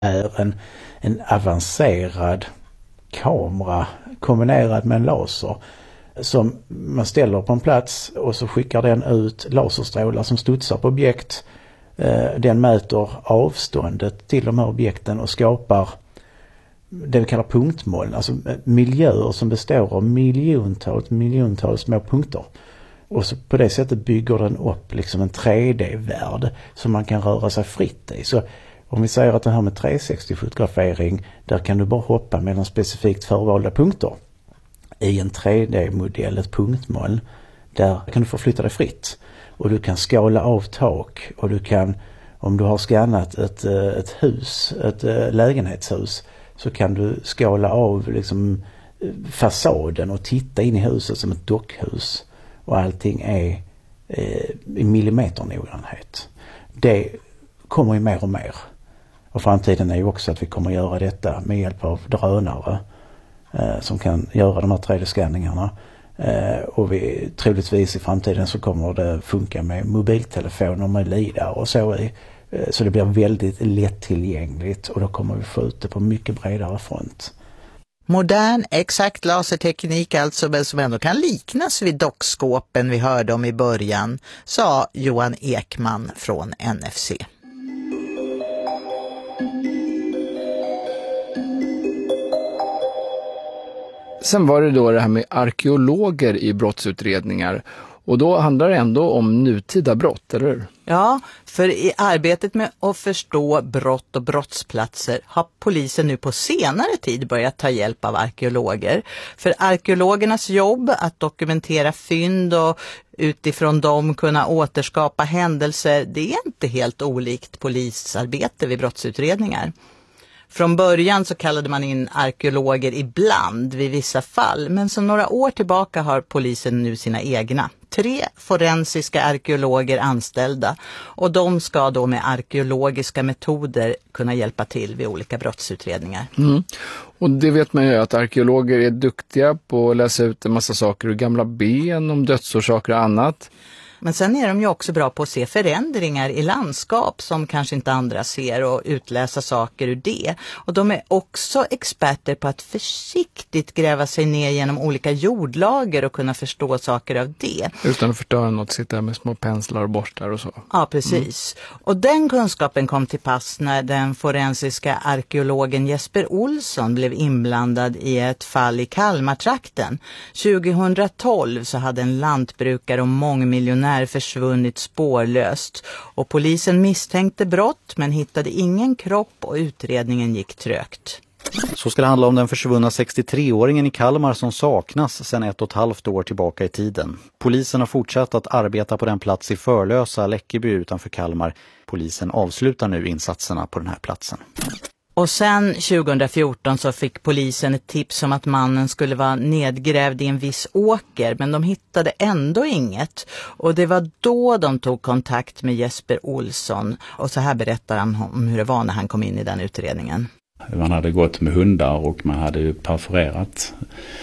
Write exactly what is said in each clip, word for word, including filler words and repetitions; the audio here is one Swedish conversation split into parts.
är en, en avancerad kamera kombinerad med en laser som man ställer på en plats och så skickar den ut laserstrålar som studsar på objekt. Den mäter avståndet till de här objekten och skapar det vi kallar punktmoln, alltså miljöer som består av miljontals, miljontals små punkter. Och så på det sättet bygger den upp liksom en tre D-värld som man kan röra sig fritt i. Så om vi säger att det här med trehundrasextio-fotografering, där kan du bara hoppa mellan specifikt förvalda punkter. I en tre D-modell, ett punktmoln, där kan du förflytta dig fritt. Och du kan skala av tak och du kan, om du har skannat ett, ett hus, ett lägenhetshus, så kan du skala av liksom fasaden och titta in i huset som ett dockhus. Och allting är eh, i millimeternoggrannhet. Det kommer ju mer och mer. Och framtiden är ju också att vi kommer göra detta med hjälp av drönare eh, som kan göra de här tre D-skanningarna. Eh, och vi, troligtvis i framtiden så kommer det funka med mobiltelefoner med lidar och så i. Eh, så det blir väldigt lättillgängligt och då kommer vi få ut det på mycket bredare front. Modern, exakt laserteknik alltså, men som ändå kan liknas vid dockskåpen vi hörde om i början, sa Johan Ekman från N F C. Sen var det då det här med arkeologer i brottsutredningar. Och då handlar det ändå om nutida brott, eller hur? Ja, för i arbetet med att förstå brott och brottsplatser har polisen nu på senare tid börjat ta hjälp av arkeologer. För arkeologernas jobb att dokumentera fynd och utifrån dem kunna återskapa händelser, det är inte helt olikt polisarbete vid brottsutredningar. Från början så kallade man in arkeologer ibland vid vissa fall, men sedan några år tillbaka har polisen nu sina egna. Tre forensiska arkeologer anställda och de ska då med arkeologiska metoder kunna hjälpa till vid olika brottsutredningar. Mm. Och det vet man ju att arkeologer är duktiga på att läsa ut en massa saker ur gamla ben, om dödsorsaker och annat. Men sen är de ju också bra på att se förändringar i landskap som kanske inte andra ser och utläsa saker ur det. Och de är också experter på att försiktigt gräva sig ner genom olika jordlager och kunna förstå saker av det. Utan att förstöra något, sitta med små penslar och borstar och så. Ja, precis. Mm. Och den kunskapen kom till pass när den forensiska arkeologen Jesper Olsson blev inblandad i ett fall i Kalmartrakten. tjugohundratolv så hade en lantbrukare och mångmiljonär försvunnit spårlöst och polisen misstänkte brott men hittade ingen kropp och utredningen gick trögt. Så ska det handla om den försvunna sextiotre-åringen i Kalmar som saknas sedan ett och ett halvt år tillbaka i tiden. Polisen har fortsatt att arbeta på den plats i Förlösa, Läckeby utanför Kalmar. Polisen avslutar nu insatserna på den här platsen. Och sen tjugohundrafjorton så fick polisen ett tips om att mannen skulle vara nedgrävd i en viss åker, men de hittade ändå inget. Och det var då de tog kontakt med Jesper Olsson. Och så här berättar han om hur det var när han kom in i den utredningen. Man hade gått med hundar och man hade perforerat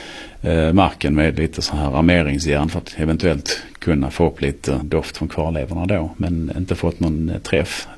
eh, marken med lite så här armeringsjärn för att eventuellt kunna få upp lite doft från kvarlevorna då, men inte fått någon eh, träff.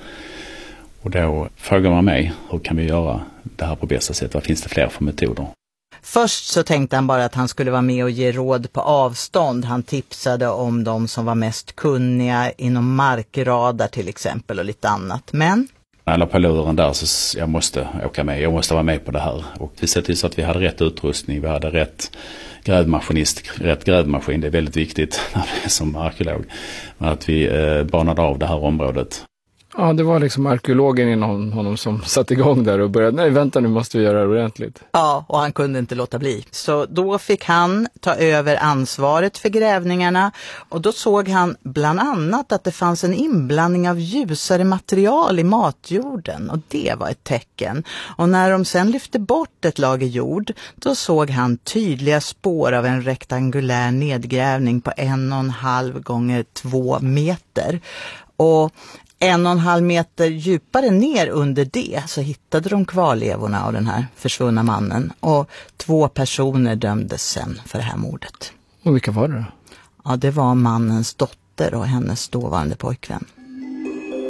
Och då frågar man mig, hur kan vi göra det här på bästa sätt? Vad finns det fler för metoder? Först så tänkte han bara att han skulle vara med och ge råd på avstånd. Han tipsade om de som var mest kunniga inom markradar till exempel och lite annat. Men när jag la på luren där så jag måste åka med. Jag måste vara med på det här. Och vi ser till så att vi hade rätt utrustning. Vi hade rätt grävmaskinist, rätt grävmaskin. Det är väldigt viktigt när det är som arkeolog. Att vi eh, banade av det här området. Ja, det var liksom arkeologen inom honom som satt igång där och började, nej vänta nu måste vi göra det ordentligt. Ja, och han kunde inte låta bli. Så då fick han ta över ansvaret för grävningarna och då såg han bland annat att det fanns en inblandning av ljusare material i matjorden och det var ett tecken. Och när de sen lyfte bort ett lager jord, då såg han tydliga spår av en rektangulär nedgrävning på en och en halv gånger två meter. Och en och en halv meter djupare ner under det så hittade de kvarlevorna av den här försvunna mannen. Och två personer dömdes sen för det här mordet. Och vilka var det då? Ja, det var mannens dotter och hennes dåvarande pojkvän.